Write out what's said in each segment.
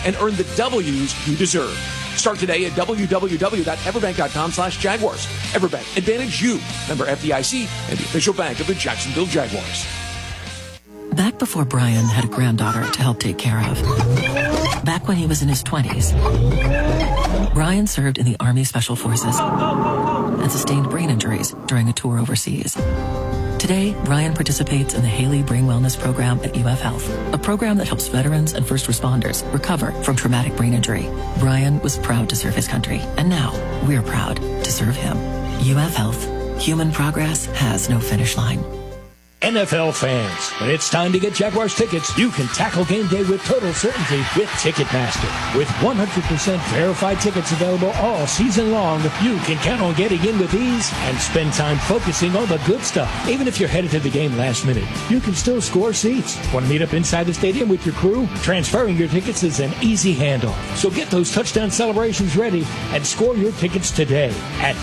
and earn the W's you deserve. Start today at www.everbank.com/Jaguars. Everbank, advantage you. Member FDIC and the official bank of the Jacksonville Jaguars. Back before Brian had a granddaughter to help take care of. Back when he was in his 20s. Brian served in the Army Special Forces and sustained brain injuries during a tour overseas. Today, Brian participates in the Haley Brain Wellness Program at UF Health, a program that helps veterans and first responders recover from traumatic brain injury. Brian was proud to serve his country, and now we're proud to serve him. UF Health. Human progress has no finish line. NFL fans, when it's time to get Jaguars tickets, you can tackle game day with total certainty with Ticketmaster. With 100% verified tickets available all season long, you can count on getting in with ease and spend time focusing on the good stuff. Even if you're headed to the game last minute, you can still score seats. Want to meet up inside the stadium with your crew? Transferring your tickets is an easy handoff. So get those touchdown celebrations ready and score your tickets today at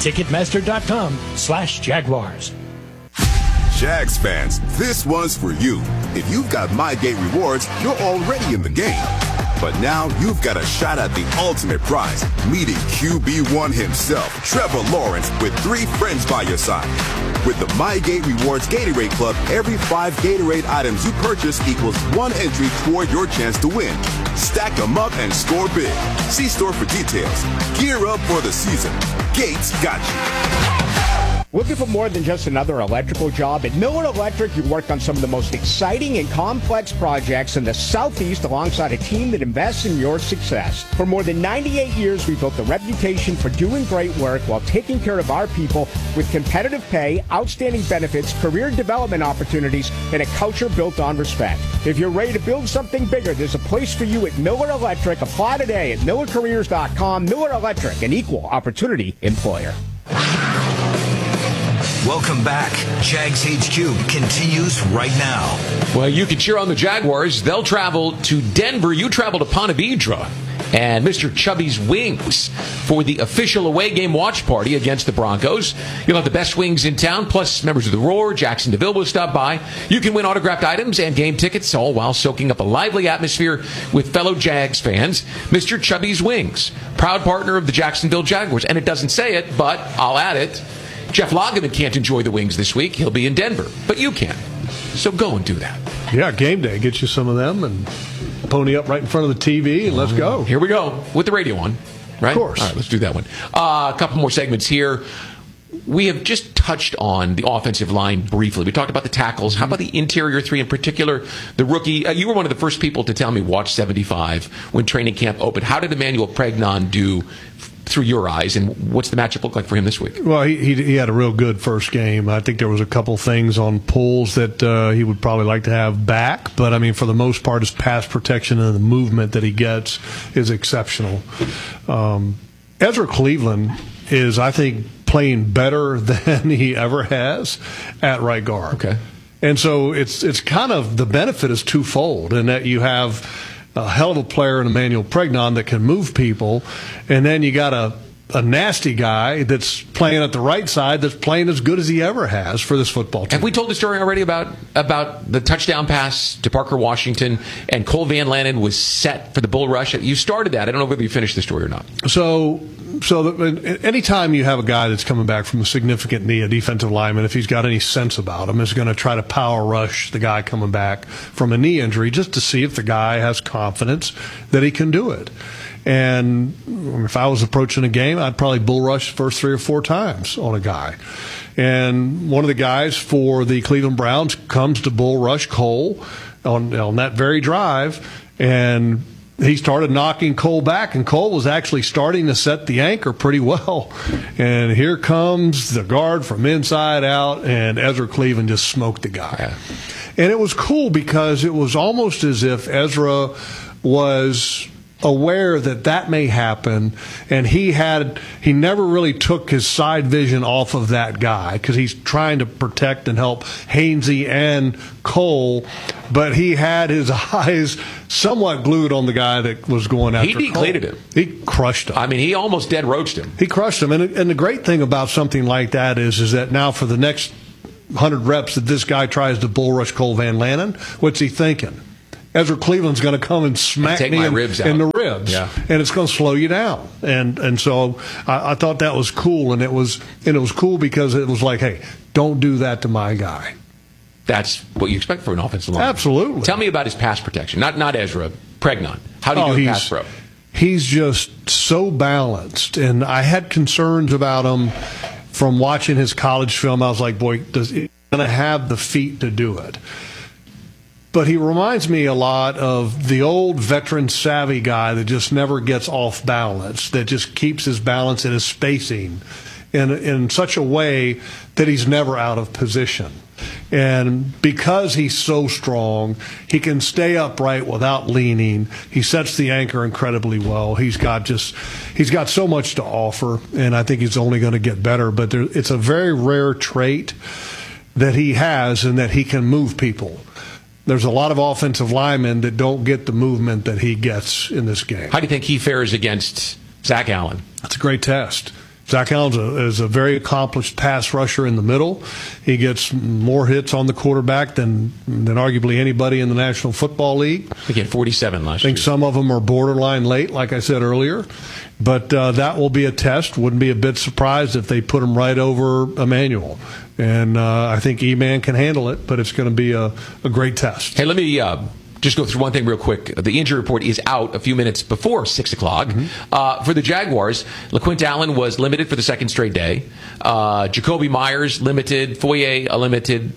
Ticketmaster.com/Jaguars. Jags fans, this one's for you. If you've got MyGate rewards, you're already in the game. But now you've got a shot at the ultimate prize, meeting QB1 himself, Trevor Lawrence, with 3 friends by your side. With the MyGate Rewards Gatorade Club, every 5 Gatorade items you purchase equals 1 entry toward your chance to win. Stack them up and score big. See store for details. Gear up for the season. Gates got you. Looking for more than just another electrical job? At Miller Electric, you work on some of the most exciting and complex projects in the Southeast alongside a team that invests in your success. For more than 98 years, we built a reputation for doing great work while taking care of our people with competitive pay, outstanding benefits, career development opportunities, and a culture built on respect. If you're ready to build something bigger, there's a place for you at Miller Electric. Apply today at millercareers.com. Miller Electric, an equal opportunity employer. Welcome back. Jags HQ continues right now. Well, you can cheer on the Jaguars. They'll travel to Denver. You travel to Ponte Vedra and Mr. Chubby's Wings for the official away game watch party against the Broncos. You'll have the best wings in town, plus members of the Roar. Jackson DeVille will stop by. You can win autographed items and game tickets, all while soaking up a lively atmosphere with fellow Jags fans. Mr. Chubby's Wings, proud partner of the Jacksonville Jaguars. And it doesn't say it, but I'll add it. Jeff Lageman can't enjoy the wings this week. He'll be in Denver, but you can. So go and do that. Yeah, game day. Get you some of them and pony up right in front of the TV and let's go. Here we go with the radio on, right? Of course. All right, let's do that one. A couple more segments here. We have just touched on the offensive line briefly. We talked about the tackles. How about the interior 3 in particular? The rookie, you were one of the first people to tell me watch 75 when training camp opened. How did Emmanuel Pregnon do through your eyes, and what's the matchup look like for him this week? Well, he had a real good first game. I think there was a couple things on pulls that he would probably like to have back, but I mean, for the most part, his pass protection and the movement that he gets is exceptional. Ezra Cleveland is, I think, playing better than he ever has at right guard. Okay. And so it's kind of, the benefit is twofold in that you have a hell of a player in Emmanuel Pregnon that can move people, and then you got a nasty guy that's playing at the right side that's playing as good as he ever has for this football team. Have we told the story already about the touchdown pass to Parker Washington and Cole Van Lanen was set for the bull rush? You started that. I don't know whether you finished the story or not. So anytime you have a guy that's coming back from a significant knee, a defensive lineman, if he's got any sense about him, is going to try to power rush the guy coming back from a knee injury just to see if the guy has confidence that he can do it. And if I was approaching a game, I'd probably bull rush the first 3 or 4 times on a guy. And one of the guys for the Cleveland Browns comes to bull rush Cole on that very drive, and he started knocking Cole back, and Cole was actually starting to set the anchor pretty well. And here comes the guard from inside out, and Ezra Cleveland just smoked the guy. Yeah. And it was cool because it was almost as if Ezra was aware that may happen, and he never really took his side vision off of that guy because he's trying to protect and help Hainsey and Cole, but he had his eyes somewhat glued on the guy that was going after Cole. He declated him. He crushed him. I mean, he almost dead roached him. He crushed him, and the great thing about something like that is that now for the next 100 reps that this guy tries to bull rush Cole Van Lanen, what's he thinking? Ezra Cleveland's going to come and smack take me my in, ribs out. in the ribs, Yeah. and it's going to slow you down. And so I thought that was cool, and it was cool because it was like, hey, don't do that to my guy. That's what you expect for an offensive line. Absolutely. Tell me about his pass protection. Not Ezra, Pregnon. How do you do in pass pro? He's just so balanced, and I had concerns about him from watching his college film. I was like, boy, does he going to have the feet to do it? But he reminds me a lot of the old veteran savvy guy that just never gets off balance, that just keeps his balance and his spacing in such a way that he's never out of position. And because he's so strong, he can stay upright without leaning. He sets the anchor incredibly well. He's got so much to offer, and I think he's only going to get better. But it's a very rare trait that he has, and that he can move people. There's a lot of offensive linemen that don't get the movement that he gets in this game. How do you think he fares against Zach Allen? That's a great test. Zach Allen is a very accomplished pass rusher in the middle. He gets more hits on the quarterback than arguably anybody in the National Football League. I think he had 47 last year. I think some of them are borderline late, like I said earlier. But that will be a test. Wouldn't be a bit surprised if they put him right over Emmanuel. And I think E-Man can handle it, but it's going to be a great test. Hey, let me just go through one thing real quick. The injury report is out a few minutes before 6 o'clock. For the Jaguars, LaQuint Allen was limited for the second straight day. Jacoby Myers, limited. Foye, limited.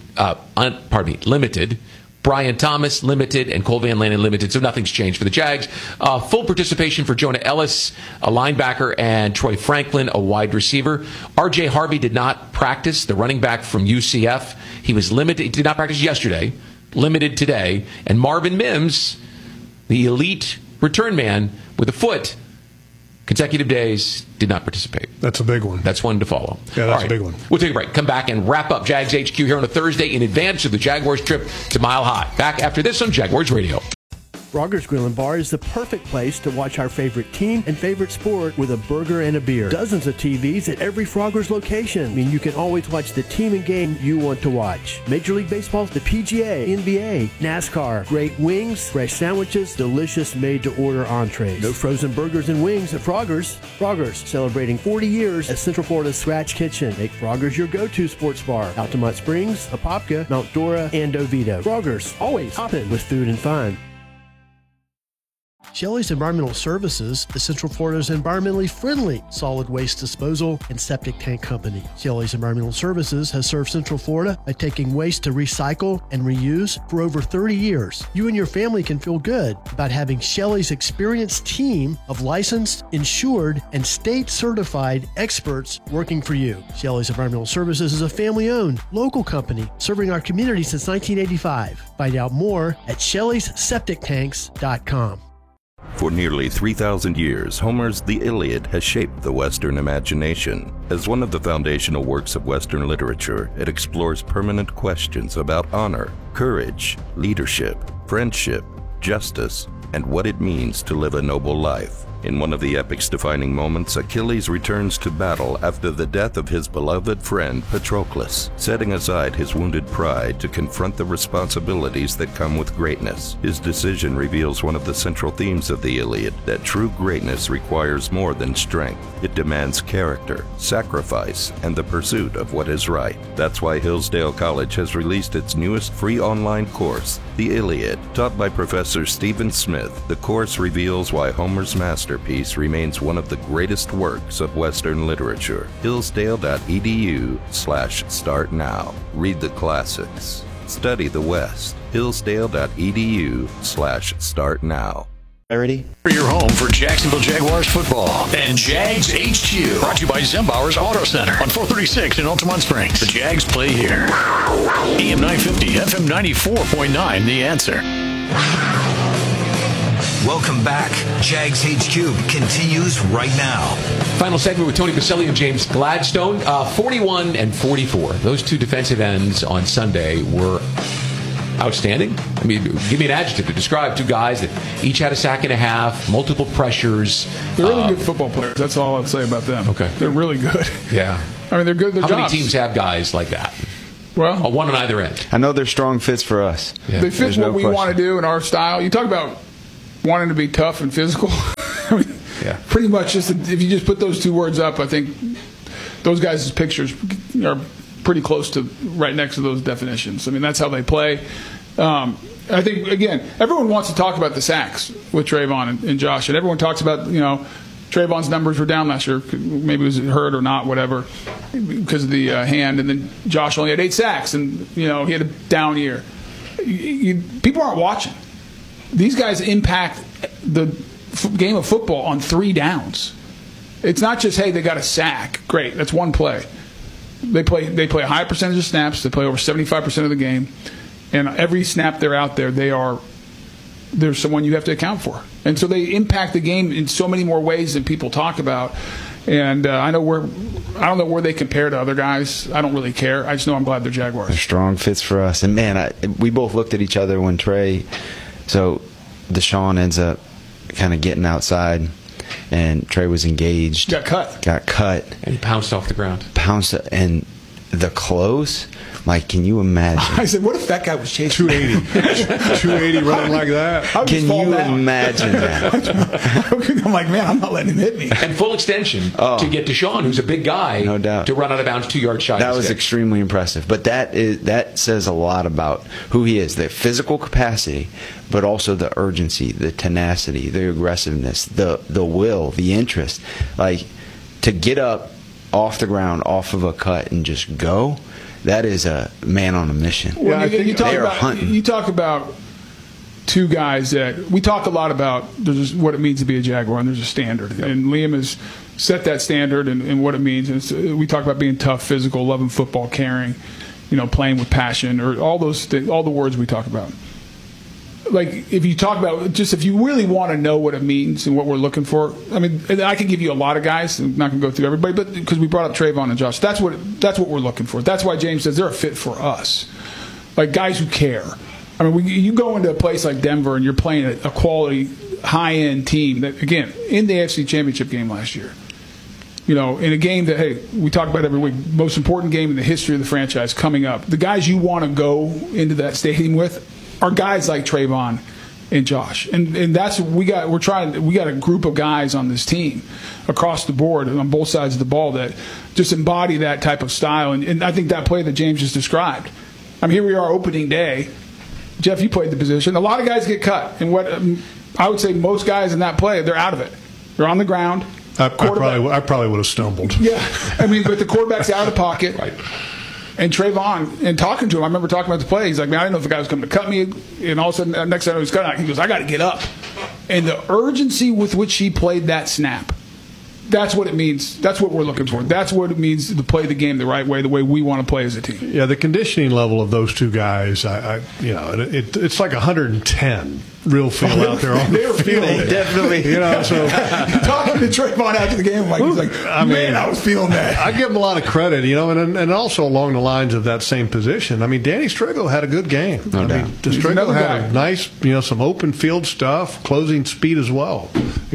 Brian Thomas, limited, and Cole Van Lannon, limited, so nothing's changed for the Jags. Full participation for Jonah Ellis, a linebacker, and Troy Franklin, a wide receiver. R.J. Harvey did not practice, the running back from UCF. He was limited. He did not practice yesterday, limited today. And Marvin Mims, the elite return man with a foot, consecutive days, did not participate. That's a big one. That's one to follow. Yeah, that's a big one. We'll take a break. Come back and wrap up Jags HQ here on a Thursday in advance of the Jaguars trip to Mile High. Back after this on Jaguars Radio. Frogger's Grill & Bar is the perfect place to watch our favorite team and favorite sport with a burger and a beer. Dozens of TVs at every Frogger's location. I mean, you can always watch the team and game you want to watch. Major League Baseball, the PGA, NBA, NASCAR, great wings, fresh sandwiches, delicious made-to-order entrees. No frozen burgers and wings at Frogger's. Frogger's, celebrating 40 years as Central Florida's Scratch Kitchen. Make Frogger's your go-to sports bar. Altamont Springs, Apopka, Mount Dora, and Oviedo. Frogger's, always hopping with food and fun. Shelley's Environmental Services is Central Florida's environmentally friendly solid waste disposal and septic tank company. Shelley's Environmental Services has served Central Florida by taking waste to recycle and reuse for over 30 years. You and your family can feel good about having Shelley's experienced team of licensed, insured, and state-certified experts working for you. Shelley's Environmental Services is a family-owned, local company serving our community since 1985. Find out more at Shelley'sSepticTanks.com. For nearly 3,000 years, Homer's The Iliad has shaped the Western imagination. As one of the foundational works of Western literature, it explores permanent questions about honor, courage, leadership, friendship, justice, and what it means to live a noble life. In one of the epic's defining moments, Achilles returns to battle after the death of his beloved friend Patroclus, setting aside his wounded pride to confront the responsibilities that come with greatness. His decision reveals one of the central themes of the Iliad, that true greatness requires more than strength. It demands character, sacrifice, and the pursuit of what is right. That's why Hillsdale College has released its newest free online course, The Iliad. Taught by Professor Stephen Smith, the course reveals why Homer's masterpiece remains one of the greatest works of Western literature. Hillsdale.edu/start now. Read the classics. Study the West. Hillsdale.edu/start now. Ready? Your home for Jacksonville Jaguars football and Jags HQ. Brought to you by Zembauer's Auto Center on 436 in Altamont Springs. The Jags play here. AM 950, FM 94.9, The Answer. Welcome back. Jags HQ continues right now. Final segment with Tony Baselli and James Gladstone. 41 and 44. Those two defensive ends on Sunday were outstanding. I mean, give me an adjective to describe two guys that each had a sack and a half, multiple pressures. They're really good football players. That's all I'd say about them. Okay. They're really good. Yeah. I mean, they're good at their jobs. How many teams have guys like that? Well, one on either end. I know they're strong fits for us. Yeah. They fit what we want to do in our style. You talk about wanting to be tough and physical. I mean, pretty much just if you just put those two words up, I think those guys' pictures are pretty close to right next to those definitions. I mean, that's how they play. I think, again, everyone wants to talk about the sacks with Trayvon and Josh, and everyone talks about, Trayvon's numbers were down last year. Maybe it was hurt or not, whatever, because of the hand. And then Josh only had 8 sacks, and he had a down year. People aren't watching. These guys impact the game of football on 3 downs. It's not just, hey, they got a sack. Great, that's one play. They play a high percentage of snaps. They play over 75% of the game, and every snap they're out there, there's someone you have to account for. And so they impact the game in so many more ways than people talk about. And I don't know where they compare to other guys. I don't really care. I just know I'm glad they're Jaguars. They're strong fits for us. And, man, we both looked at each other when so Deshaun ends up kind of getting outside, and Trey was engaged. Got cut. And he pounced off the ground. And the close, like, can you imagine? I said, what if that guy was chasing 280 running like that? Can you imagine that? I'm like, man, I'm not letting him hit me. And full extension to get Deshaun, who's a big guy, no doubt, to run out of bounds 2 yards shy. That was extremely impressive. But that says a lot about who he is, the physical capacity, but also the urgency, the tenacity, the aggressiveness, the will, the interest. Like, to get up off the ground, off of a cut, and just go, that is a man on a mission. Well, you talk about two guys that we talk a lot about. There's what it means to be a Jaguar, and there's a standard. Yep. And Liam has set that standard and what it means. And we talk about being tough, physical, loving football, caring, playing with passion, or all those all the words we talk about. Like, if you talk about if you really want to know what it means and what we're looking for, I mean, I can give you a lot of guys. I'm not going to go through everybody, but because we brought up Trayvon and Josh, that's what we're looking for. That's why James says they're a fit for us, like guys who care. I mean, you go into a place like Denver and you're playing a quality, high-end team that, again, in the AFC Championship game last year, in a game that, hey, we talk about every week, most important game in the history of the franchise coming up. The guys you want to go into that stadium with are guys like Trayvon and Josh, and that's what we got. We got a group of guys on this team across the board on both sides of the ball that just embody that type of style. And I think that play that James just described. I mean, here we are, opening day. Jeff, you played the position. A lot of guys get cut, and what I would say most guys in that play, they're out of it. They're on the ground. I probably would have stumbled. Yeah, I mean, but the quarterback's out of the pocket. Right. And Trayvon, and talking to him, I remember talking about the play. He's like, man, I didn't know if the guy was coming to cut me. And all of a sudden, next time he was cutting, he goes, I got to get up. And the urgency with which he played that snap, that's what it means. That's what we're looking for. That's what it means to play the game the right way, the way we want to play as a team. Yeah, the conditioning level of those two guys, it's like 110 real feel out there on the field. Definitely. So talking to Trayvon after the game, he's like, I was feeling that. I give him a lot of credit, and also along the lines of that same position. I mean, Danny Strigo had a good game. No doubt. Strigo had a nice, some open field stuff, closing speed as well.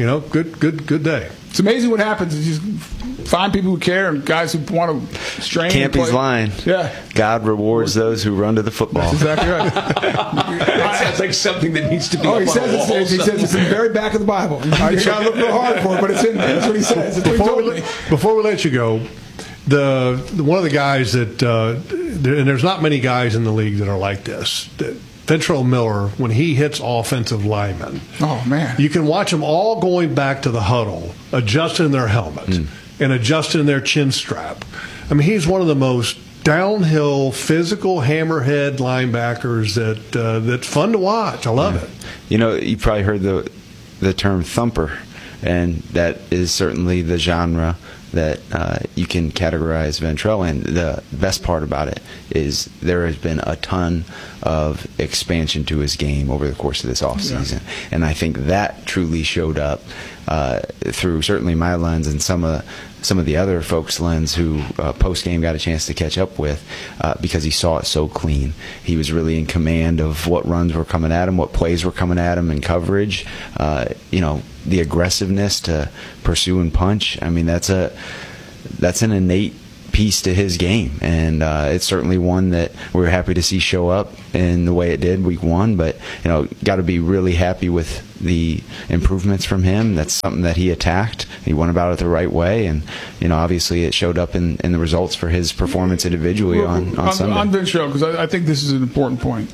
Good day. It's amazing what happens. You find people who care and guys who want to strain. Campy's line. Yeah. God rewards those who run to the football. That's exactly right. That sounds like something that needs to be. He says it's in the very back of the Bible. You got to look real hard for it, but it's in there. That's what he says. Before we let you go, one of the guys that and there's not many guys in the league that are like this. Ventrell Miller, when he hits offensive linemen, oh man, you can watch them all going back to the huddle, adjusting their helmet and adjusting their chin strap. I mean, he's one of the most downhill, physical hammerhead linebackers that's fun to watch. I love it. You probably heard the term thumper, and that is certainly the genre that you can categorize Ventrell in. The best part about it is there has been a ton of expansion to his game over the course of this offseason. Yeah. And I think that truly showed up through certainly my lens and some of the other folks' lens who post-game got a chance to catch up with because he saw it so clean. He was really in command of what runs were coming at him, what plays were coming at him in coverage. The aggressiveness to pursue and punch. I mean, that's an innate piece to his game, and it's certainly one that we're happy to see show up in the way it did week 1. But got to be really happy with the improvements from him. That's something that he attacked. He went about it the right way, and obviously it showed up in the results for his performance individually on Sunday. On Ventrell, because I think this is an important point.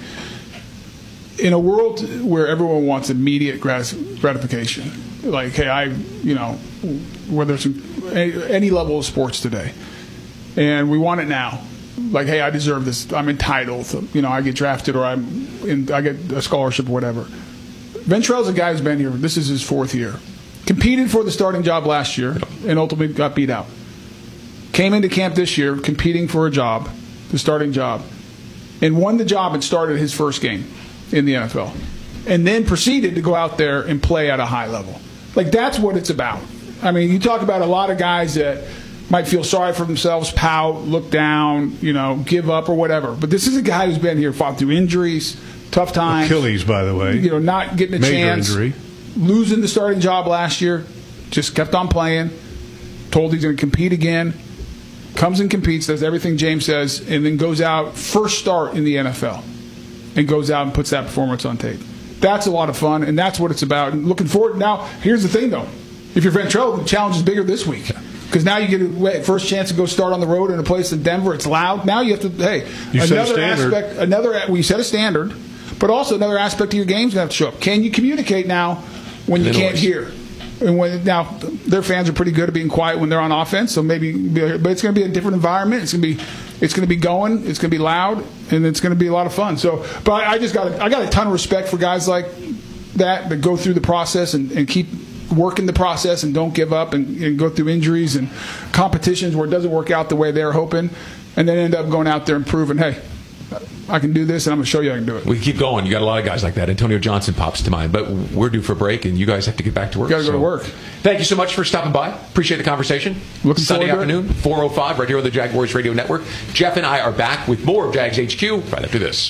In a world where everyone wants immediate gratification, like, hey, whether it's any level of sports today, and we want it now. Like, hey, I deserve this. I'm entitled. I get drafted, or I get a scholarship, or whatever. Ventrell's a guy who's been here. This is his 4th year. Competed for the starting job last year, and ultimately got beat out. Came into camp this year competing for a job, the starting job, and won the job and started his first game in the NFL, and then proceeded to go out there and play at a high level. Like, that's what it's about. I mean, you talk about a lot of guys that might feel sorry for themselves, pout, look down, give up or whatever. But this is a guy who's been here, fought through injuries, tough times. Achilles, by the way. Not getting a Major chance. Injury. Losing the starting job last year, just kept on playing, told he's going to compete again, comes and competes, does everything James says, and then goes out, first start in the NFL, and goes out and puts that performance on tape. That's a lot of fun, and that's what it's about. And looking forward. Now, here's the thing, though. If you're Ventrell, the challenge is bigger this week. Because now you get a first chance to go start on the road in a place in Denver. It's loud. Now you have to, you another aspect, we set a standard, but also another aspect of your game's going to have to show up. Can you communicate now when you can't hear? And now their fans are pretty good at being quiet when they're on offense, so but it's going to be a different environment. It's going to be going. It's going to be loud, and it's going to be a lot of fun. So, but I got a ton of respect for guys like that go through the process and keep working the process and don't give up and go through injuries and competitions where it doesn't work out the way they're hoping, and then end up going out there and proving, hey, I can do this, and I'm going to show you I can do it. We can keep going. You got a lot of guys like that. Antonio Johnson pops to mind, but we're due for a break, and you guys have to get back to work. Got to go to work. Thank you so much for stopping by. Appreciate the conversation. Looking Sunday forward to afternoon, 4:05, right here on the Jaguars Radio Network. Jeff and I are back with more of Jags HQ right after this.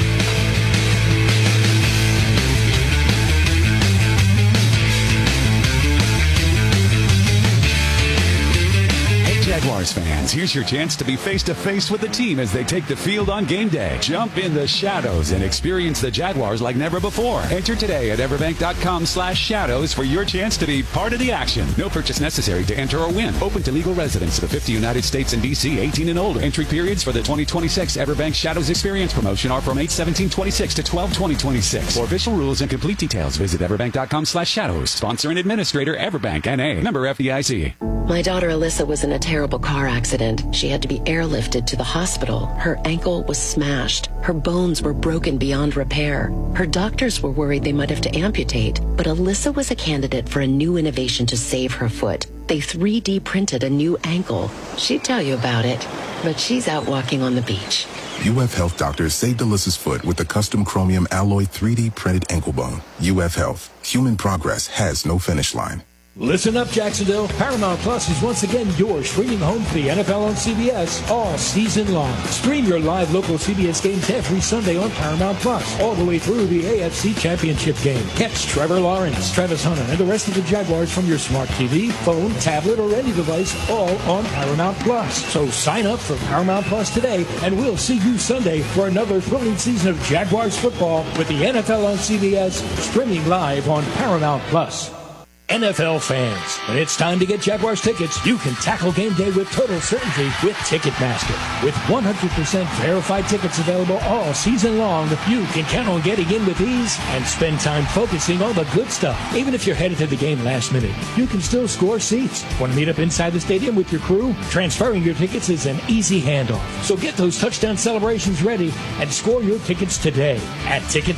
Jaguars fans, here's your chance to be face-to-face with the team as they take the field on game day. Jump in the shadows and experience the Jaguars like never before. Enter today at everbank.com/shadows for your chance to be part of the action. No purchase necessary to enter or win. Open to legal residents of the 50 United States and D.C., 18 and older. Entry periods for the 2026 Everbank Shadows Experience promotion are from 8/17/26 to 12/20/26. For official rules and complete details, visit everbank.com/shadows. Sponsor and administrator, Everbank, N.A. Member FDIC. My daughter Alyssa was in a terrible car accident. She had to be airlifted to the hospital. Her ankle was smashed. Her bones were broken beyond repair. Her doctors were worried they might have to amputate, but Alyssa was a candidate for a new innovation to save her foot. They 3D printed a new ankle. She'd tell you about it, but she's out walking on the beach. UF Health doctors saved Alyssa's foot with the custom chromium alloy 3D printed ankle bone. UF Health. Human progress has no finish line. Listen up, Jacksonville. Paramount Plus is once again your streaming home for the NFL on CBS all season long. Stream your live local CBS games every Sunday on Paramount Plus, all the way through the AFC Championship game. Catch Trevor Lawrence, Travis Hunter, and the rest of the Jaguars from your smart TV, phone, tablet, or any device, all on Paramount Plus. So sign up for Paramount Plus today, and we'll see you Sunday for another thrilling season of Jaguars football with the NFL on CBS, streaming live on Paramount Plus. NFL fans, when it's time to get Jaguars tickets, you can tackle game day with total certainty with Ticketmaster. With 100% verified tickets available all season long, you can count on getting in with ease and spend time focusing on the good stuff. Even if you're headed to the game last minute, you can still score seats. Want to meet up inside the stadium with your crew? Transferring your tickets is an easy handoff. So get those touchdown celebrations ready and score your tickets today at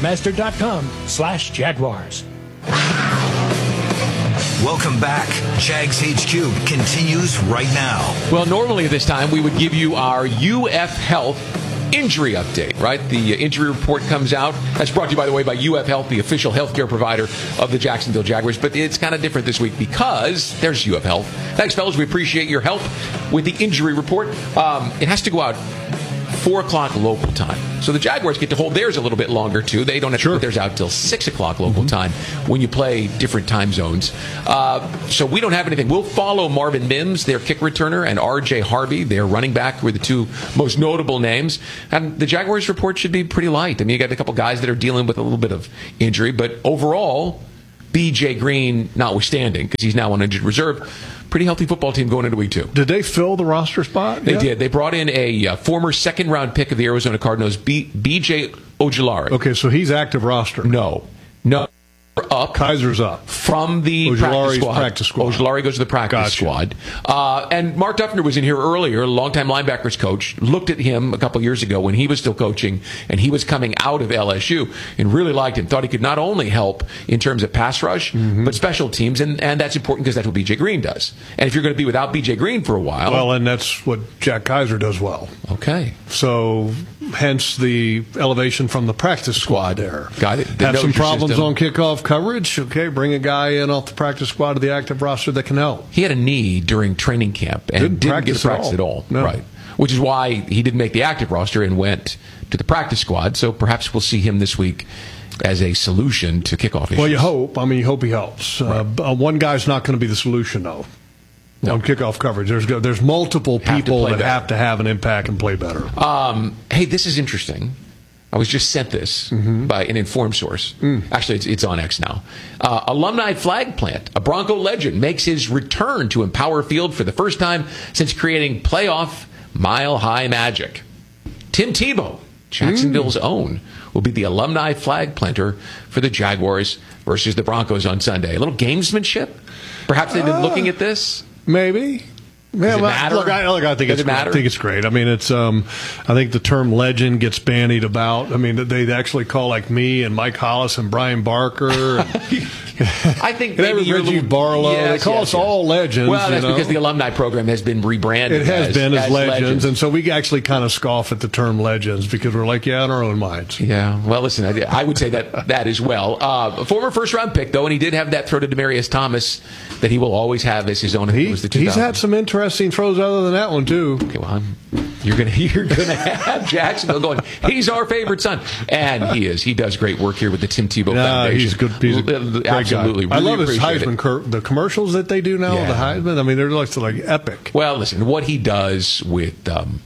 Ticketmaster.com/Jaguars. Welcome back. Jags HQ continues right now. Well, normally at this time, we would give you our UF Health injury update, right? The injury report comes out. That's brought to you, by the way, by UF Health, the official healthcare provider of the Jacksonville Jaguars. But it's kind of different this week because there's UF Health. Thanks, fellas. We appreciate your help with the injury report. It has to go out 4 o'clock local time. So the Jaguars get to hold theirs a little bit longer, too. They don't have to put theirs out till 6 o'clock local time when you play different time zones. So we don't have anything. We'll follow Marvin Mims, their kick returner, and R.J. Harvey, their running back, were the two most notable names. And the Jaguars report should be pretty light. I mean, you got a couple guys that are dealing with a little bit of injury, but overall, B.J. Green notwithstanding, because he's now on injured reserve, pretty healthy football team going into week 2. Did they fill the roster spot? They did. They brought in a former second-round pick of the Arizona Cardinals, B.J. Ojulari. Okay, so he's active roster. No. Up. Kaiser's up. From the practice squad. Ojulari goes to the practice squad. And Mark Duffner was in here earlier, longtime linebackers coach, looked at him a couple years ago when he was still coaching, and he was coming out of LSU, and really liked him. Thought he could not only help in terms of pass rush, but special teams, and that's important because that's what B.J. Green does. And if you're going to be without B.J. Green for a while... Well, and that's what Jack Kaiser does well. Okay. So, hence the elevation from the practice squad there. Guy that have knows some your problems system. on kickoff coverage. Okay, bring a guy in off the practice squad to the active roster that can help. He had a knee during training camp and didn't get to practice at all. No. Right. Which is why he didn't make the active roster and went to the practice squad. So perhaps we'll see him this week as a solution to kickoff issues. Well, you hope. I mean, you hope he helps. Right. One guy's not going to be the solution, though. No. On kickoff coverage, there's multiple people that have to have an impact and play better. Hey, this is interesting. I was just sent this by an informed source. Actually, it's on X now. Alumni flag plant. A Bronco legend makes his return to Empower Field for the first time since creating playoff mile-high magic. Tim Tebow, Jacksonville's own, will be the alumni flag planter for the Jaguars versus the Broncos on Sunday. A little gamesmanship? Perhaps they've been looking at this? Maybe. Does it matter? Look, I think it's great. I mean, it's. I think the term legend gets bandied about. I mean, they actually call like me and Mike Hollis and Brian Barker. I think maybe you're Reggie Barlow. They call us all legends. Well, that's because the alumni program has been rebranded. It has been as legends, and so we actually kind of scoff at the term legends because we're like, in our own minds. Yeah. Well, listen, I would say that as well. A former first-round pick, though, and he did have that throw to Demaryius Thomas that he will always have as his own. He's had some interesting throws other than that one too. Okay, well, you're gonna have Jacksonville going, he's our favorite son, and he is. He does great work here with the Tim Tebow Foundation. He's good. He's a great absolutely. Guy. Really I love his Heisman. The commercials that they do now. Yeah. The Heisman. I mean, they're like epic. Well, listen, what he does with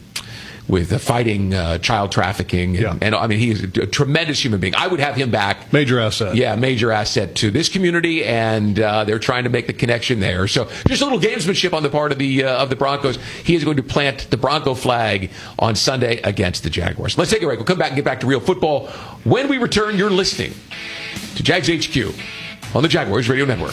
fighting child trafficking. And I mean, he's a tremendous human being. I would have him back. Major asset. Yeah, major asset to this community, and they're trying to make the connection there. So just a little gamesmanship on the part of the Broncos. He is going to plant the Bronco flag on Sunday against the Jaguars. Let's take a break. We'll come back and get back to real football. When we return, you're listening to Jags HQ on the Jaguars Radio Network.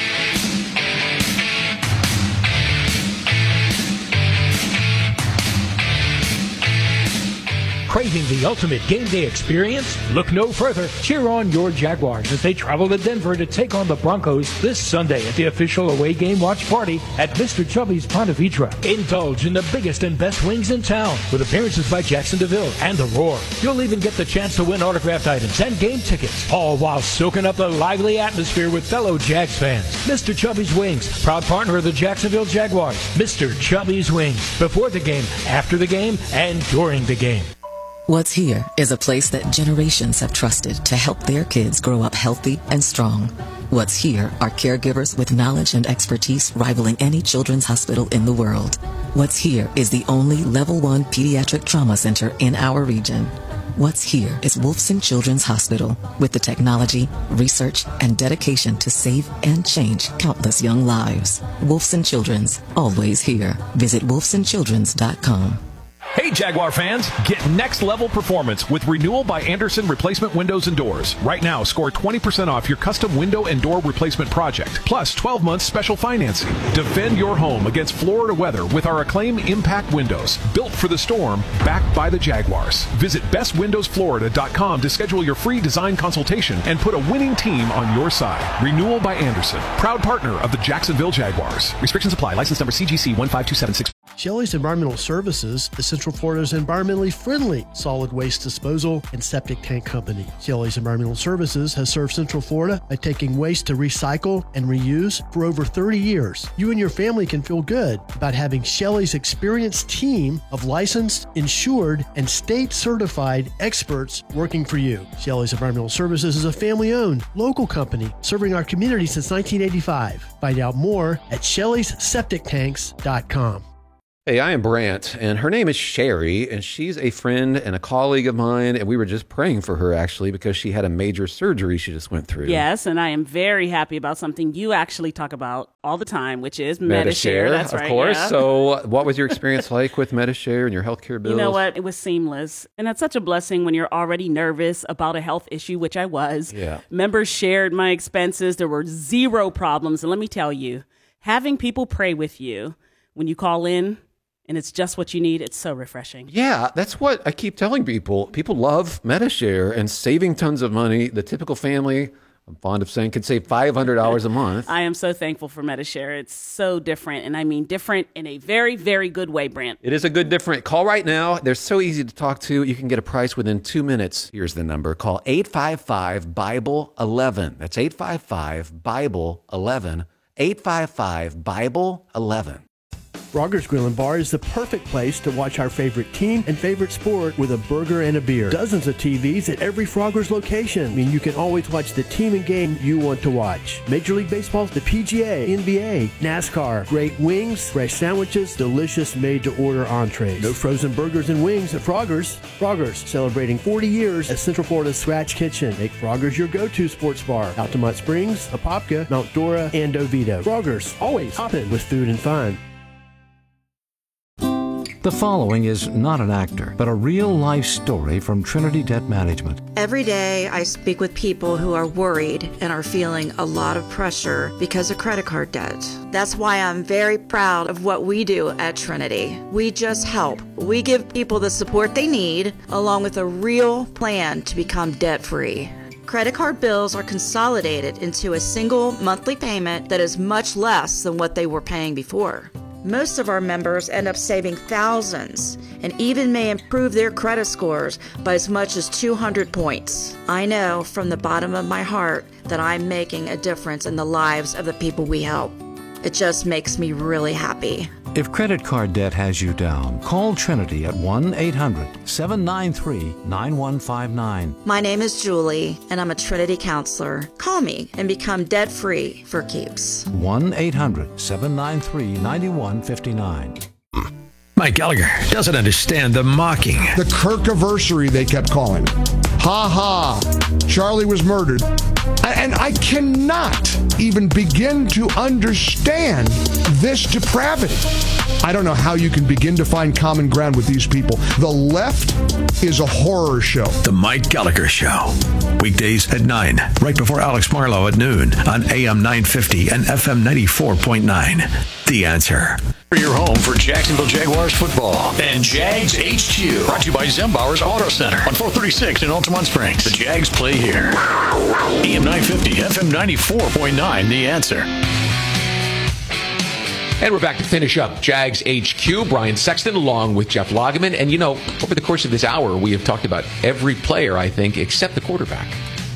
Craving the ultimate game day experience? Look no further. Cheer on your Jaguars as they travel to Denver to take on the Broncos this Sunday at the official away game watch party at Mr. Chubby's Ponte Vedra. Indulge in the biggest and best wings in town with appearances by Jackson DeVille and The Roar. You'll even get the chance to win autographed items and game tickets, all while soaking up the lively atmosphere with fellow Jags fans. Mr. Chubby's Wings, proud partner of the Jacksonville Jaguars. Mr. Chubby's Wings, before the game, after the game, and during the game. What's Here is a place that generations have trusted to help their kids grow up healthy and strong. What's Here are caregivers with knowledge and expertise rivaling any children's hospital in the world. What's Here is the only level 1 pediatric trauma center in our region. What's Here is Wolfson Children's Hospital with the technology, research, and dedication to save and change countless young lives. Wolfson Children's, always here. Visit wolfsonchildrens.com. Hey Jaguar fans, get next level performance with Renewal by Andersen Replacement Windows and Doors. Right now, score 20% off your custom window and door replacement project, plus 12 months special financing. Defend your home against Florida weather with our Acclaim Impact Windows, built for the storm, backed by the Jaguars. Visit bestwindowsflorida.com to schedule your free design consultation and put a winning team on your side. Renewal by Andersen, proud partner of the Jacksonville Jaguars. Restrictions apply. License number CGC 15276. Shelley's Environmental Services is Central Florida's environmentally friendly solid waste disposal and septic tank company. Shelley's Environmental Services has served Central Florida by taking waste to recycle and reuse for over 30 years. You and your family can feel good about having Shelley's experienced team of licensed, insured, and state-certified experts working for you. Shelley's Environmental Services is a family-owned, local company serving our community since 1985. Find out more at Shelley'sSepticTanks.com. Hey, I am Brant, and her name is Sherry, and she's a friend and a colleague of mine, and we were just praying for her, actually, because she had a major surgery she just went through. Yes, and I am very happy about something you actually talk about all the time, which is Medi-Share. That's right, of course. Yeah. So what was your experience like with Medi-Share and your healthcare bills? You know what? It was seamless, and that's such a blessing when you're already nervous about a health issue, which I was. Yeah. Members shared my expenses. There were zero problems, and let me tell you, having people pray with you when you call in, and it's just what you need, it's so refreshing. Yeah, that's what I keep telling people. People love Medi-Share and saving tons of money. The typical family, I'm fond of saying, could save $500 a month. I am so thankful for Medi-Share. It's so different, and I mean different in a very, very good way, Brant. It is a good different. Call right now. They're so easy to talk to. You can get a price within 2 minutes. Here's the number. Call 855-BIBLE-11. That's 855-BIBLE-11. 855-BIBLE-11. Frogger's Grill and Bar is the perfect place to watch our favorite team and favorite sport with a burger and a beer. Dozens of TVs at every Frogger's location. I mean, you can always watch the team and game you want to watch. Major League Baseball, the PGA, NBA, NASCAR, great wings, fresh sandwiches, delicious made-to-order entrees. No frozen burgers and wings at Frogger's. Frogger's, celebrating 40 years as Central Florida's Scratch Kitchen. Make Frogger's your go-to sports bar. Altamont Springs, Apopka, Mount Dora, and Oviedo. Frogger's, always hopping with food and fun. The following is not an actor, but a real-life story from Trinity Debt Management. Every day I speak with people who are worried and are feeling a lot of pressure because of credit card debt. That's why I'm very proud of what we do at Trinity. We just help. We give people the support they need, along with a real plan to become debt-free. Credit card bills are consolidated into a single monthly payment that is much less than what they were paying before. Most of our members end up saving thousands and even may improve their credit scores by as much as 200 points. I know from the bottom of my heart that I'm making a difference in the lives of the people we help. It just makes me really happy. If credit card debt has you down, call Trinity at 1-800-793-9159. My name is Julie, and I'm a Trinity counselor. Call me and become debt-free for keeps. 1-800-793-9159. Mike Gallagher doesn't understand the mocking. The Kirkiversary, they kept calling. Ha ha. Charlie was murdered. And I cannot even begin to understand this depravity. I don't know how you can begin to find common ground with these people. The left is a horror show. The Mike Gallagher Show. Weekdays at 9, right before Alex Marlowe at noon on AM 950 and FM 94.9. The Answer. Your home for Jacksonville Jaguars football and Jags HQ. Brought to you by Zembauer's Auto Center on 436 in Altamont Springs. The Jags play here. AM 950, FM 94.9, The Answer. And we're back to finish up Jags HQ. Brian Sexton along with Jeff Lageman. And, you know, over the course of this hour, we have talked about every player, I think, except the quarterback.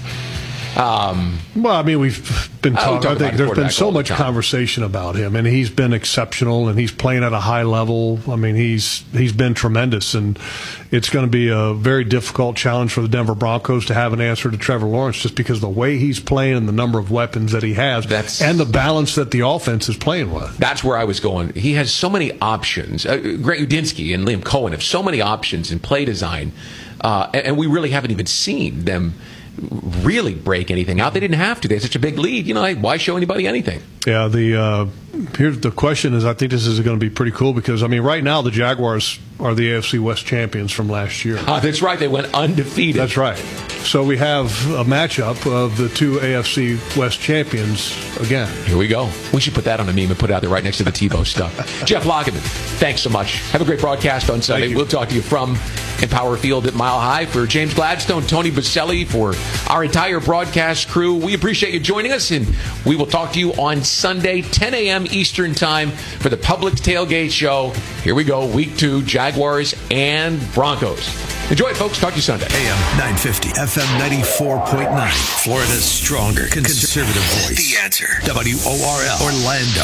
Well, I mean, we've been talking. I think there's been so much conversation about him, and he's been exceptional, and he's playing at a high level. I mean, he's been tremendous, and it's going to be a very difficult challenge for the Denver Broncos to have an answer to Trevor Lawrence, just because of the way he's playing and the number of weapons that he has, and the balance that the offense is playing with. That's where I was going. He has so many options. Greg Udinsky and Liam Cohen have so many options in play design, and we really haven't even seen them really break anything out. They didn't have to. They had such a big lead. You know, why show anybody anything? Yeah, here's the question is, I think this is going to be pretty cool because, I mean, right now the Jaguars are the AFC West champions from last year. That's right. They went undefeated. That's right. So we have a matchup of the two AFC West champions again. Here we go. We should put that on a meme and put it out there right next to the Tebow stuff. Jeff Lageman, thanks so much. Have a great broadcast on Sunday. We'll talk to you from Empower Field at Mile High. For James Gladstone, Tony Baselli, for our entire broadcast crew, we appreciate you joining us, and we will talk to you on Sunday, 10 a.m. Eastern Time for the Publix Tailgate Show. Here we go, Week 2, Jaguars and Broncos. Enjoy it, folks. Talk to you Sunday. AM 950, FM 94.9. Florida's stronger conservative voice. The Answer. WORL. Orlando.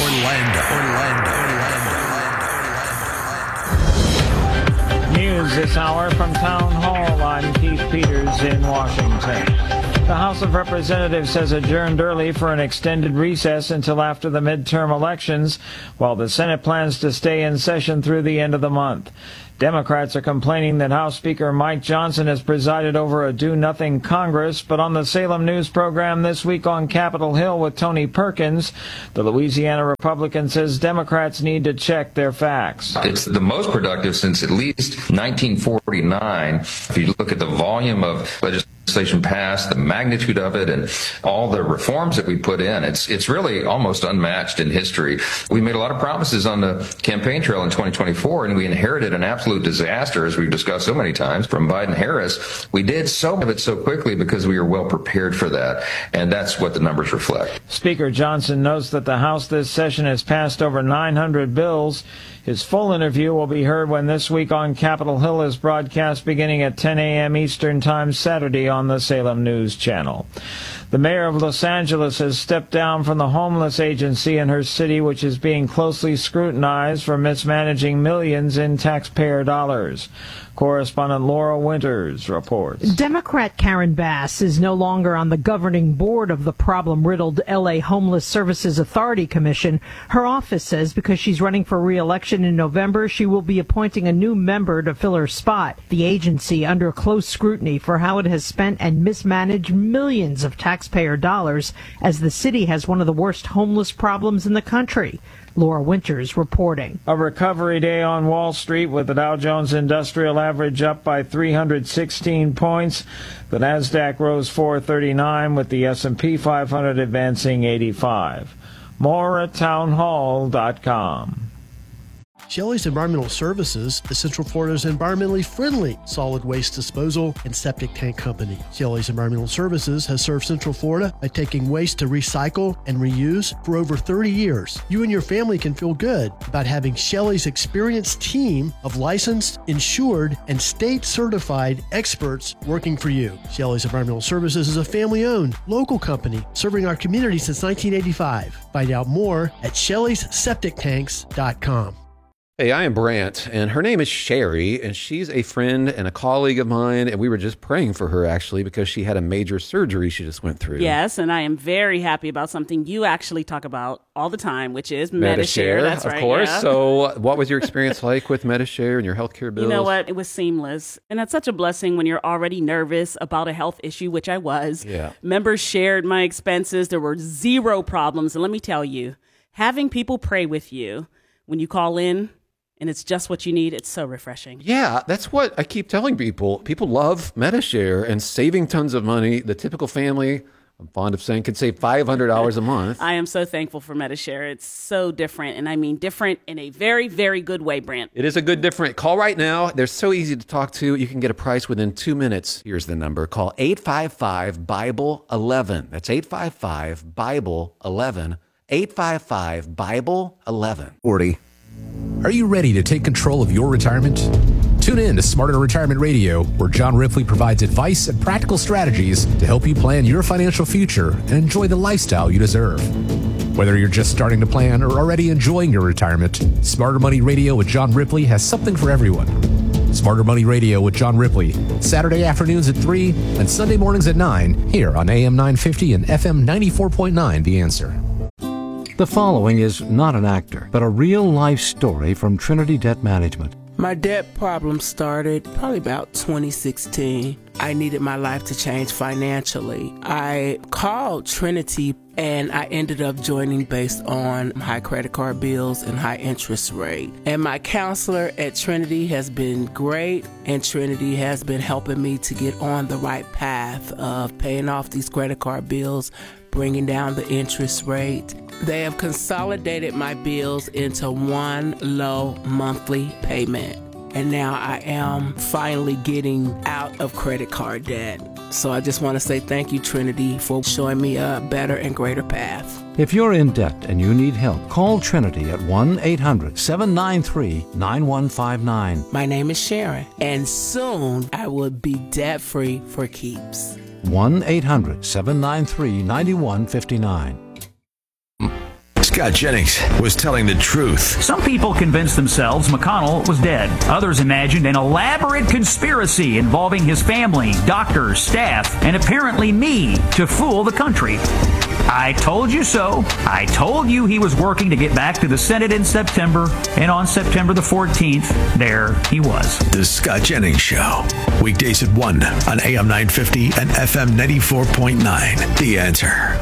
News this hour from Town Hall. I'm Keith Peters in Washington. The House of Representatives has adjourned early for an extended recess until after the midterm elections, while the Senate plans to stay in session through the end of the month. Democrats are complaining that House Speaker Mike Johnson has presided over a do-nothing Congress, but on the Salem News program this week on Capitol Hill with Tony Perkins, the Louisiana Republican says Democrats need to check their facts. It's the most productive since at least 1949. If you look at the volume of legislation passed, the magnitude of it, and all the reforms that we put in, it's really almost unmatched in history. We made a lot of promises on the campaign trail in 2024, and we inherited an absolute disaster, as we've discussed so many times, from Biden-Harris. We did so much of it so quickly because we were well prepared for that, and that's what the numbers reflect. Speaker Johnson notes that the House this session has passed over 900 bills. His full interview will be heard when This Week on Capitol Hill is broadcast beginning at 10 a.m. Eastern Time Saturday on the Salem News Channel. The mayor of Los Angeles has stepped down from the homeless agency in her city, which is being closely scrutinized for mismanaging millions in taxpayer dollars. Correspondent Laura Winters reports. Democrat Karen Bass is no longer on the governing board of the problem-riddled L.A. Homeless Services Authority Commission. Her office says because she's running for re-election in November, she will be appointing a new member to fill her spot. The agency under close scrutiny for how it has spent and mismanaged millions of taxpayer dollars, as the city has one of the worst homeless problems in the country. Laura Winters reporting. A recovery day on Wall Street with the Dow Jones Industrial Average up by 316 points. The Nasdaq rose 439 with the S&P 500 advancing 85. More at townhall.com. Shelley's Environmental Services is Central Florida's environmentally friendly solid waste disposal and septic tank company. Shelley's Environmental Services has served Central Florida by taking waste to recycle and reuse for over 30 years. You and your family can feel good about having Shelley's experienced team of licensed, insured, and state-certified experts working for you. Shelley's Environmental Services is a family-owned, local company serving our community since 1985. Find out more at Shelley'sSepticTanks.com. Hey, I am Brant, and her name is Sherry, and she's a friend and a colleague of mine, and we were just praying for her, actually, because she had a major surgery she just went through. Yes, and I am very happy about something you actually talk about all the time, which is Medi-Share. That's right, of course. Yeah. So what was your experience like with Medi-Share and your healthcare bills? You know what? It was seamless, and that's such a blessing when you're already nervous about a health issue, which I was. Yeah. Members shared my expenses. There were zero problems, and let me tell you, having people pray with you when you call in, and it's just what you need, it's so refreshing. Yeah, that's what I keep telling people. People love Medi-Share and saving tons of money. The typical family, I'm fond of saying, could save $500 a month. I am so thankful for Medi-Share. It's so different, and I mean different in a very, very good way, Brant. It is a good different. Call right now. They're so easy to talk to. You can get a price within 2 minutes. Here's the number. Call 855-BIBLE-11. That's 855-BIBLE-11. 855-BIBLE-11. 40. Are you ready to take control of your retirement? Tune in to Smarter Retirement Radio, where John Ripley provides advice and practical strategies to help you plan your financial future and enjoy the lifestyle you deserve. Whether you're just starting to plan or already enjoying your retirement, Smarter Money Radio with John Ripley has something for everyone. Smarter Money Radio with John Ripley, Saturday afternoons at 3 and Sunday mornings at 9, here on AM 950 and FM 94.9, The Answer. The following is not an actor, but a real-life story from Trinity Debt Management. My debt problem started probably about 2016. I needed my life to change financially. I called Trinity and I ended up joining based on high credit card bills and high interest rate. And my counselor at Trinity has been great, and Trinity has been helping me to get on the right path of paying off these credit card bills, bringing down the interest rate. They have consolidated my bills into one low monthly payment. And now I am finally getting out of credit card debt. So I just want to say thank you, Trinity, for showing me a better and greater path. If you're in debt and you need help, call Trinity at 1-800-793-9159. My name is Sharon, and soon I will be debt-free for keeps. 1-800-793-9159. Scott Jennings was telling the truth. Some people convinced themselves McConnell was dead. Others imagined an elaborate conspiracy involving his family, doctors, staff, and apparently me to fool the country. I told you so. I told you he was working to get back to the Senate in September, and on September the 14th, there he was. The Scott Jennings Show. Weekdays at 1 on AM 950 and FM 94.9. The Answer.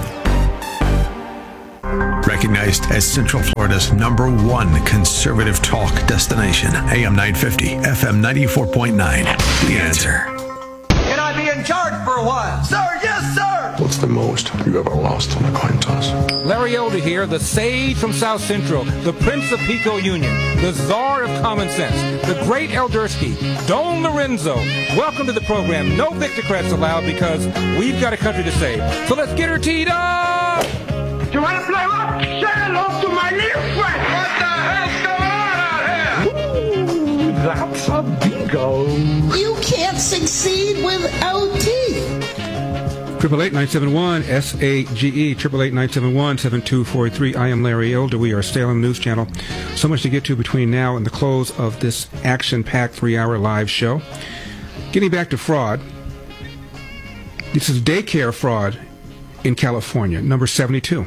Recognized as Central Florida's #1 conservative talk destination. AM 950, FM 94.9. The Answer. Can I be in charge for a while? Sir, yes, sir! What's the most you ever lost on a coin toss? Larry Elder here, the sage from South Central, the Prince of Pico Union, the Czar of Common Sense, the great Eldersky, Don Lorenzo. Welcome to the program. No Victocrats allowed because we've got a country to save. So let's get her teed up! You want to play rock? Say hello to my new friend! What the hell's going on out here? Ooh, that's a bingo. You can't succeed without teeth. 888-971-SAGE, 888-971-7243. I am Larry Elder. We are Salem News Channel. So much to get to between now and the close of this action-packed 3-hour live show. Getting back to fraud. This is daycare fraud in California, number 72.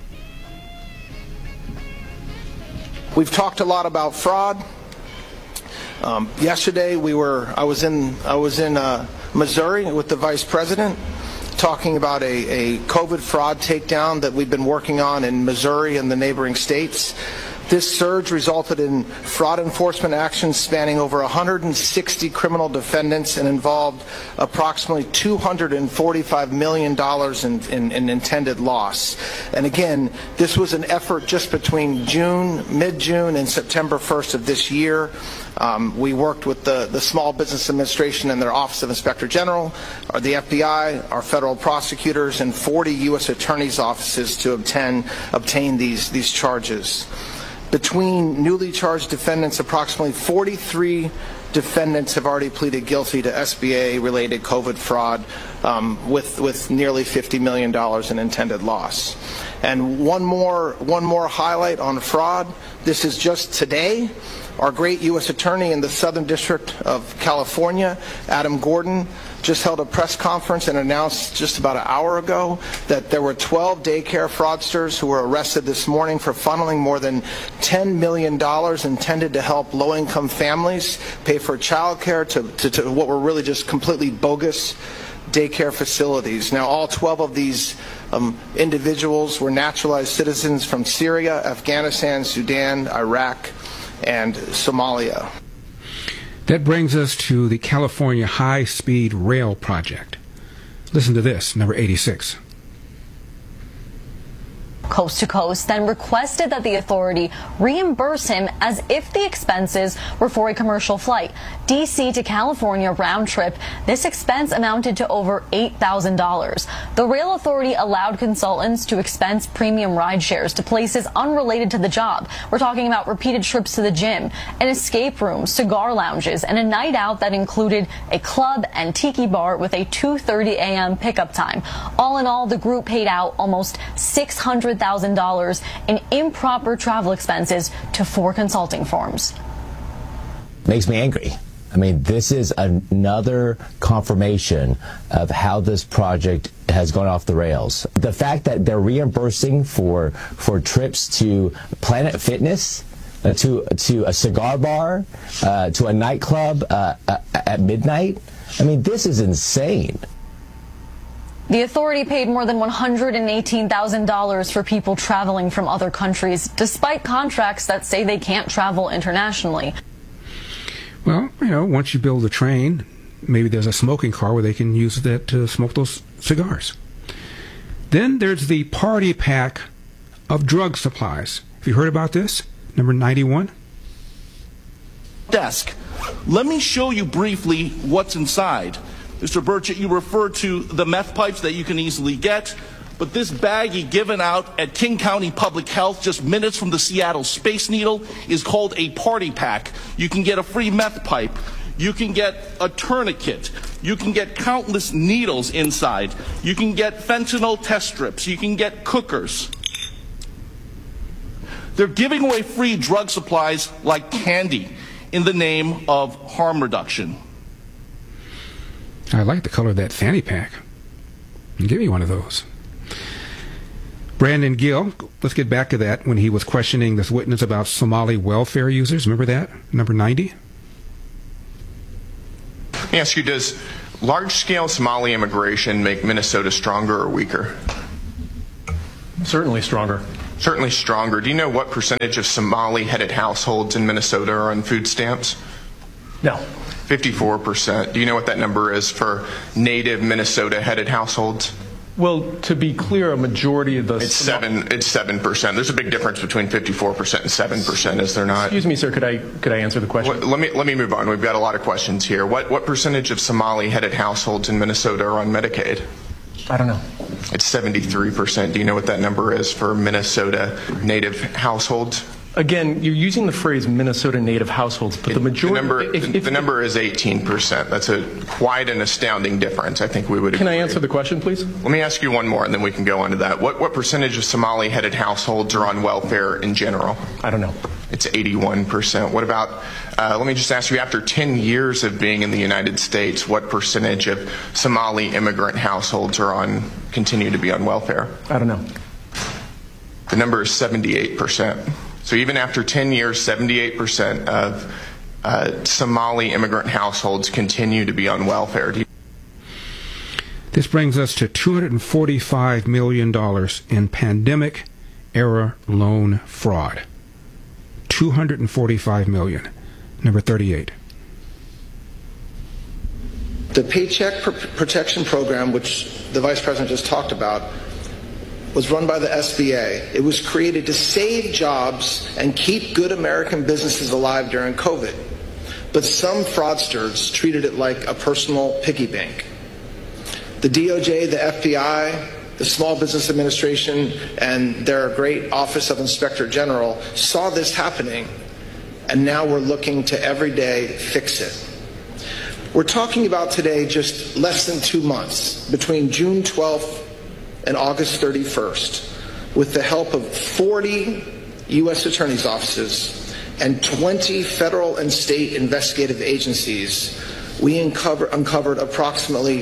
We've talked a lot about fraud. Yesterday, I was in Missouri with the vice president, talking about a COVID fraud takedown that we've been working on in Missouri and the neighboring states. This surge resulted in fraud enforcement actions spanning over 160 criminal defendants and involved approximately $245 million in intended loss. And again, this was an effort just between mid-June and September 1st of this year. We worked with the Small Business Administration and their Office of Inspector General, the FBI, our federal prosecutors, and 40 U.S. attorneys' offices to obtain these charges. Between newly charged defendants, approximately 43 defendants have already pleaded guilty to SBA-related COVID fraud with nearly $50 million in intended loss. And one more highlight on fraud. This is just today. Our great U.S. Attorney in the Southern District of California, Adam Gordon, just held a press conference and announced just about an hour ago that there were 12 daycare fraudsters who were arrested this morning for funneling more than $10 million intended to help low-income families pay for child care to what were really just completely bogus daycare facilities. Now, all 12 of these individuals were naturalized citizens from Syria, Afghanistan, Sudan, Iraq, and Somalia. That brings us to the California High-Speed Rail Project. Listen to this, number 86. Coast to Coast then requested that the authority reimburse him as if the expenses were for a commercial flight. D.C. to California round trip, this expense amounted to over $8,000. The rail authority allowed consultants to expense premium ride shares to places unrelated to the job. We're talking about repeated trips to the gym, an escape room, cigar lounges, and a night out that included a club and tiki bar with a 2:30 a.m. pickup time. All in all, the group paid out almost $600,000 in improper travel expenses to 4 consulting firms. Makes me angry. I mean, this is another confirmation of how this project has gone off the rails. The fact that they're reimbursing for trips to Planet Fitness, to a cigar bar, to a nightclub at midnight. I mean, this is insane. The authority paid more than $118,000 for people traveling from other countries, despite contracts that say they can't travel internationally. Well, once you build a train, maybe there's a smoking car where they can use that to smoke those cigars. Then there's the party pack of drug supplies. Have you heard about this? Number 91. Desk. Let me show you briefly what's inside. Mr. Burchett, you referred to the meth pipes that you can easily get, but this baggie given out at King County Public Health just minutes from the Seattle Space Needle is called a party pack. You can get a free meth pipe. You can get a tourniquet. You can get countless needles inside. You can get fentanyl test strips. You can get cookers. They're giving away free drug supplies like candy in the name of harm reduction. I like the color of that fanny pack. Give me one of those. Brandon Gill, let's get back to that when he was questioning this witness about Somali welfare users. Remember that? Number 90? Let me ask you, does large-scale Somali immigration make Minnesota stronger or weaker? Certainly stronger. Certainly stronger. Do you know what percentage of Somali-headed households in Minnesota are on food stamps? No. 54%. Do you know what that number is for native Minnesota-headed households? Well, to be clear, a majority of the... It's 7%. There's a big difference between 54% and 7%, is there not? Excuse me, sir, could I answer the question? Let me move on. We've got a lot of questions here. What percentage of Somali-headed households in Minnesota are on Medicaid? I don't know. It's 73%. Do you know what that number is for Minnesota native households? Again, you're using the phrase Minnesota native households, but the majority... The number is 18%. That's quite an astounding difference. I think we would agree. Can I answer the question, please? Let me ask you one more, and then we can go on to that. What percentage of Somali-headed households are on welfare in general? I don't know. It's 81%. What about, let me just ask you, after 10 years of being in the United States, what percentage of Somali immigrant households continue to be on welfare? I don't know. The number is 78%. So even after 10 years, 78% of Somali immigrant households continue to be on welfare. This brings us to $245 million in pandemic-era loan fraud. $245 million. Number 38. The Paycheck Protection Program, which the Vice President just talked about, was run by the SBA. It was created to save jobs and keep good American businesses alive during COVID. But some fraudsters treated it like a personal piggy bank. The DOJ, the FBI, the Small Business Administration, and their great Office of Inspector General saw this happening, and now we're looking to every day fix it. We're talking about today just less than 2 months, between June 12th and August 31st, with the help of 40 U.S. Attorney's offices and 20 federal and state investigative agencies, we uncovered approximately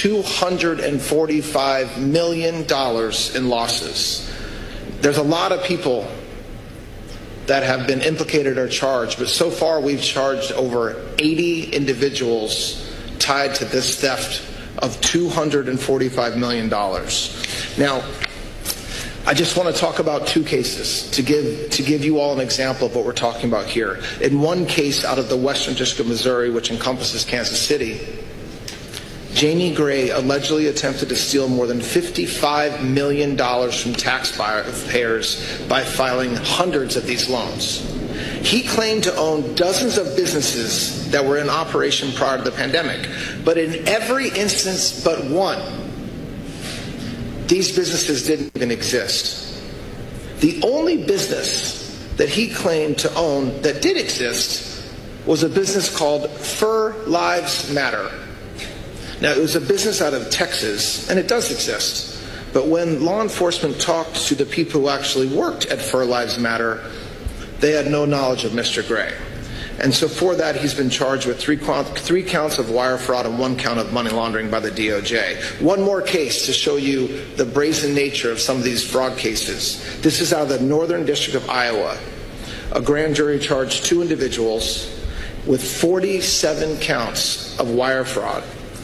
$245 million in losses. There's a lot of people that have been implicated or charged, but so far we've charged over 80 individuals tied to this theft of $245 million. Now, I just want to talk about 2 cases to give you all an example of what we're talking about here. In one case out of the Western District of Missouri, which encompasses Kansas City, Jamie Gray allegedly attempted to steal more than $55 million from taxpayers by filing hundreds of these loans. He claimed to own dozens of businesses that were in operation prior to the pandemic, but in every instance but one, these businesses didn't even exist. The only business that he claimed to own that did exist was a business called Fur Lives Matter. Now, it was a business out of Texas, and it does exist. But when law enforcement talked to the people who actually worked at Fur Lives Matter, they had no knowledge of Mr. Gray. And so for that, he's been charged with three counts of wire fraud and 1 count of money laundering by the DOJ. One more case to show you the brazen nature of some of these fraud cases. This is out of the Northern District of Iowa. A grand jury charged 2 individuals with 47 counts of wire fraud.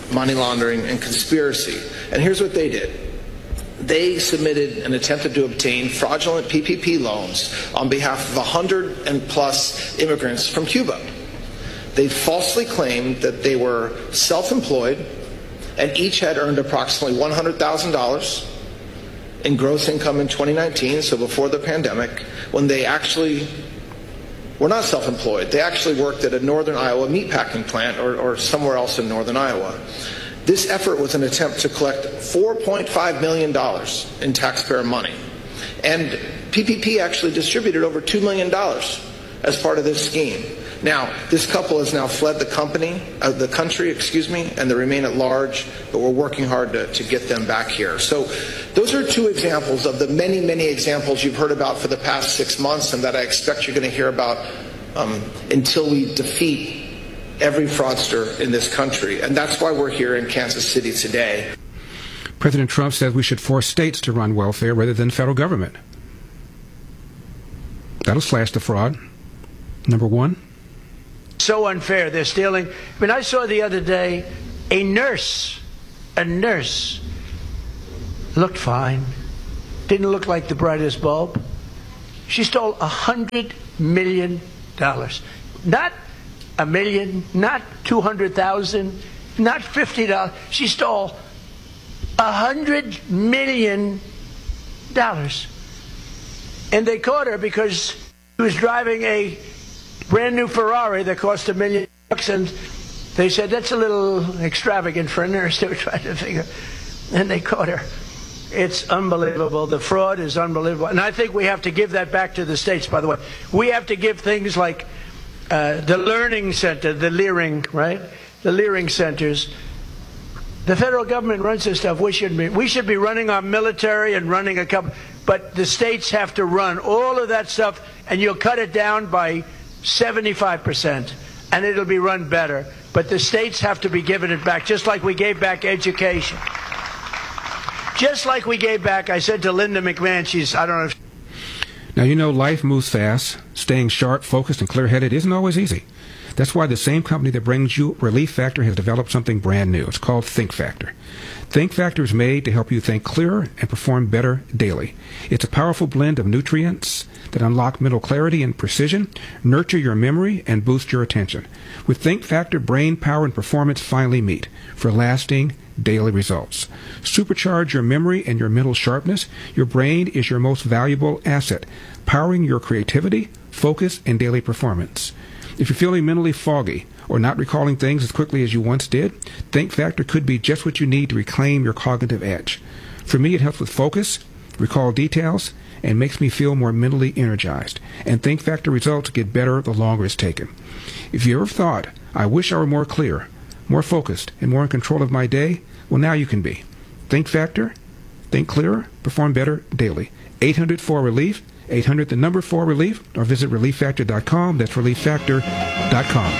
money laundering, and conspiracy. And here's what they did. They submitted and attempted to obtain fraudulent PPP loans on behalf of 100 and plus immigrants from Cuba. They falsely claimed that they were self-employed and each had earned approximately $100,000 in gross income in 2019, so before the pandemic, when they actually were not self-employed. They actually worked at a northern Iowa meatpacking plant or somewhere else in northern Iowa. This effort was an attempt to collect $4.5 million in taxpayer money. And PPP actually distributed over $2 million as part of this scheme. Now, this couple has now fled the country, and they remain at large, but we're working hard to get them back here. So those are two examples of the many, many examples you've heard about for the past 6 months and that I expect you're going to hear about until we defeat every fraudster in this country. And that's why we're here in Kansas City today. President Trump says we should force states to run welfare rather than federal government. That'll slash the fraud. Number one. So unfair. They're stealing. I mean, I saw the other day a nurse looked fine, didn't look like the brightest bulb. She stole $100 million. Not $1 million, not $200,000, not $50. She stole $100 million. And they caught her because she was driving a brand new Ferrari that cost $1 million, and they said that's a little extravagant for a nurse. They were trying to figure, and they caught her. It's unbelievable. The fraud is unbelievable, and I think we have to give that back to the states. By the way, we have to give things like the Learning Center, the Leering, right? The Leering centers. The federal government runs this stuff. We should be running our military and running a couple, but the states have to run all of that stuff, and you'll cut it down by 75%, and it'll be run better. But the states have to be given it back, just like we gave back education. Just like we gave back, I said to Linda McMahon, I don't know if... Now, you know, life moves fast. Staying sharp, focused, and clear-headed isn't always easy. That's why the same company that brings you Relief Factor has developed something brand new. It's called Think Factor. Think Factor is made to help you think clearer and perform better daily. It's a powerful blend of nutrients that unlock mental clarity and precision, nurture your memory, and boost your attention. With Think Factor, brain power and performance finally meet for lasting daily results. Supercharge your memory and your mental sharpness. Your brain is your most valuable asset, powering your creativity, focus, and daily performance. If you're feeling mentally foggy or not recalling things as quickly as you once did, Think Factor could be just what you need to reclaim your cognitive edge. For me, it helps with focus, recall details, and makes me feel more mentally energized. And Think Factor results get better the longer it's taken. If you ever thought, I wish I were more clear, more focused, and more in control of my day, well, now you can be. Think Factor, think clearer, perform better daily. 800-4-RELIEF, 800 the number 4-RELIEF, or visit ReliefFactor.com. That's ReliefFactor.com.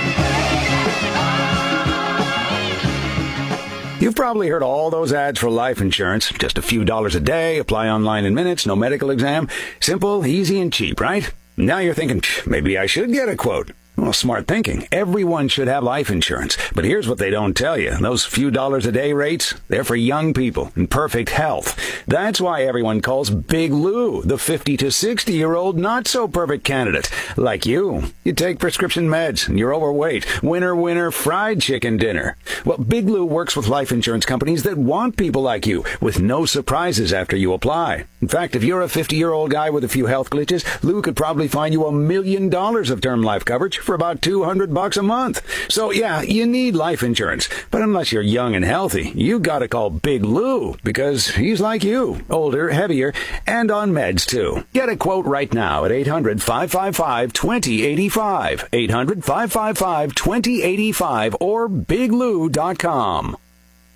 You've probably heard all those ads for life insurance. Just a few dollars a day, apply online in minutes, no medical exam. Simple, easy, and cheap, right? Now you're thinking, maybe I should get a quote. Well, smart thinking. Everyone should have life insurance. But here's what they don't tell you. Those few dollars a day rates, they're for young people in perfect health. That's why everyone calls Big Lou the 50 to 60-year-old not-so-perfect candidate. Like you. You take prescription meds and you're overweight. Winner, fried chicken dinner. Well, Big Lou works with life insurance companies that want people like you with no surprises after you apply. In fact, if you're a 50-year-old guy with a few health glitches, Lou could probably find you $1 million of term life coverage for about $200 a month. So yeah, you need life insurance. But unless you're young and healthy, you gotta call Big Lou because he's like you, older, heavier, and on meds too. Get a quote right now at 800-555-2085, 800-555-2085, or biglou.com.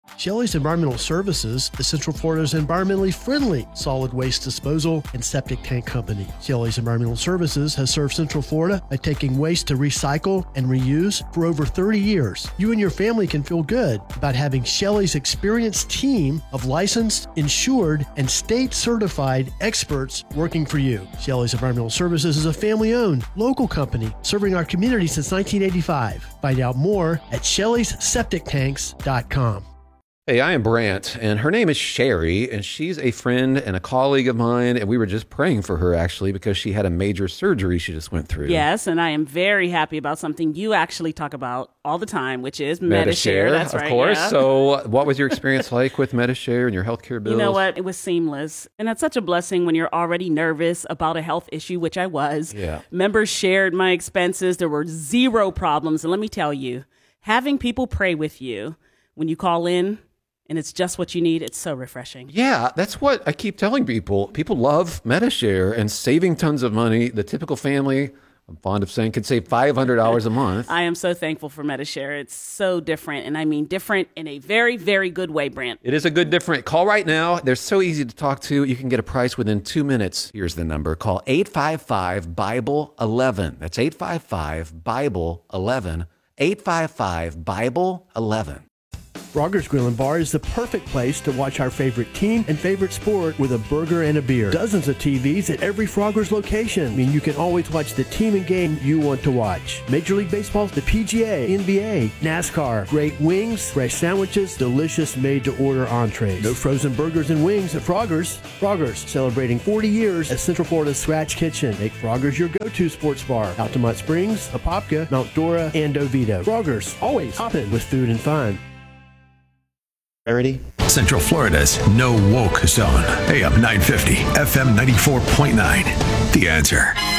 Shelley's Environmental Services is Central Florida's environmentally friendly solid waste disposal and septic tank company. Shelley's Environmental Services has served Central Florida by taking waste to recycle and reuse for over 30 years. You and your family can feel good about having Shelley's experienced team of licensed, insured, and state-certified experts working for you. Shelley's Environmental Services is a family-owned, local company serving our community since 1985. Find out more at Shelley'sSepticTanks.com. Hey, I am Brant, and her name is Sherry, and she's a friend and a colleague of mine, and we were just praying for her, actually, because she had a major surgery she just went through. Yes, and I am very happy about something you actually talk about all the time, which is Medi-Share. That's right, of course. Yeah. So what was your experience like with Medi-Share and your healthcare bills? You know what? It was seamless. And that's such a blessing when you're already nervous about a health issue, which I was. Yeah. Members shared my expenses. There were zero problems. And let me tell you, having people pray with you when you call in, and it's just what you need, it's so refreshing. Yeah, that's what I keep telling people. People love Medi-Share and saving tons of money. The typical family, I'm fond of saying, could save $500 a month. I am so thankful for Medi-Share. It's so different, and I mean different in a very, very good way, Brant. It is a good different. Call right now. They're so easy to talk to. You can get a price within 2 minutes. Here's the number. Call 855-BIBLE-11. That's 855-BIBLE-11. 855-BIBLE-11. Frogger's Grill and Bar is the perfect place to watch our favorite team and favorite sport with a burger and a beer. Dozens of TVs at every Frogger's location. I mean, you can always watch the team and game you want to watch. Major League Baseball, the PGA, NBA, NASCAR, great wings, fresh sandwiches, delicious made-to-order entrees. No frozen burgers and wings at Frogger's. Frogger's, celebrating 40 years as Central Florida's Scratch Kitchen. Make Frogger's your go-to sports bar. Altamont Springs, Apopka, Mount Dora, and Oviedo. Frogger's, always hopping with food and fun. Central Florida's No Woke Zone. AM 950, FM 94.9. The Answer.